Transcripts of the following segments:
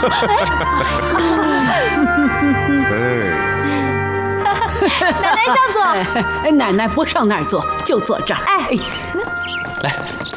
奶奶上座。 奶奶不上那儿坐，就坐这儿。 来。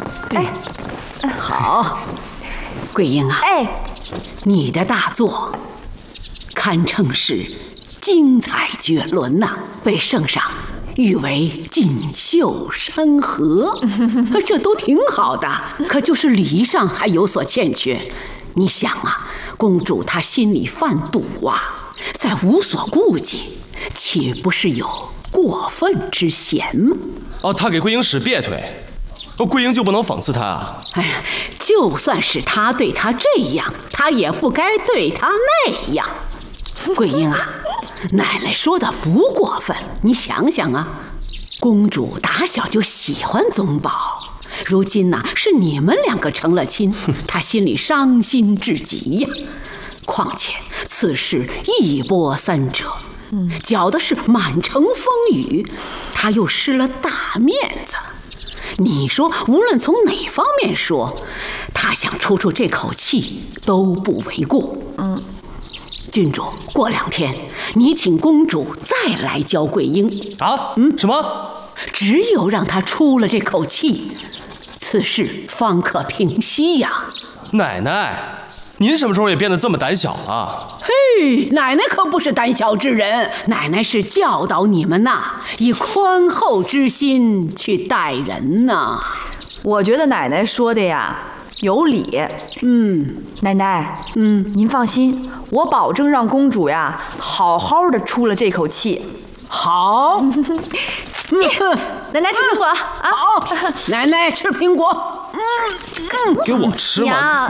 好，桂英啊，你的大作堪称是精彩绝伦呐，被圣上誉为锦绣山河，这都挺好的。可就是礼上还有所欠缺。你想啊，公主她心里犯堵啊，再无所顾忌，岂不是有过分之嫌吗？ 哦，他给桂英使别腿，桂英就不能讽刺他啊？ 哎呀，就算是他对她这样，他也不该对她那样。桂英啊，奶奶说的不过分，你想想啊，公主打小就喜欢宗保，如今呢是你们两个成了亲，她心里伤心至极呀。况且此事一波三折，搅的是满城风雨，她又失了大面子。你说无论从哪方面说，她想出这口气都不为过。郡主，过2天你请公主再来教桂英啊？什么？ 只有让她出了这口气，此事方可平息呀。 奶奶，您什么时候也变得这么胆小了？ 嘿，奶奶可不是胆小之人，奶奶是教导你们呐，以宽厚之心去待人呐。 我觉得奶奶说的呀有理。奶奶，您放心，我保证让公主呀好好的出了这口气。 好。 奶奶吃苹果啊！ 好，奶奶吃苹果。 给我吃吗？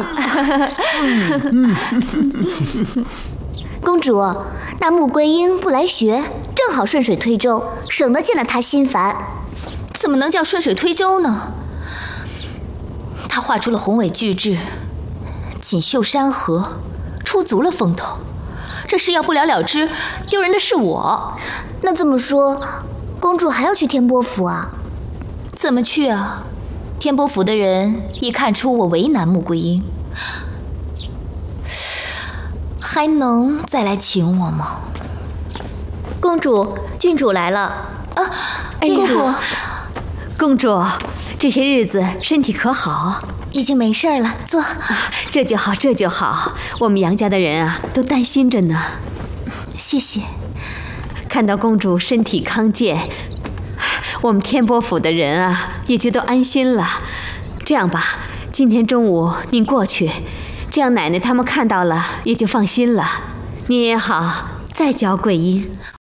公主，那穆桂英不来学，正好顺水推舟，省得见了她心烦。 怎么能叫顺水推舟呢？她画出了宏伟巨制，锦绣山河，出足了风头。这事要不了了之，丢人的是我。 那这么说，公主还要去天波府啊？ 怎么去啊？天波府的人一看出我为难穆桂英，还能再来请我吗？ 公主，郡主来了啊！郡主， 公主，这些日子身体可好？ 已经没事了，坐。 这就好，这就好。我们杨家的人啊，都担心着呢。 谢谢。 看到公主身体康健，我们天波府的人啊，也就都安心了。这样吧，今天中午您过去，这样奶奶他们看到了也就放心了。您也好，再教桂英。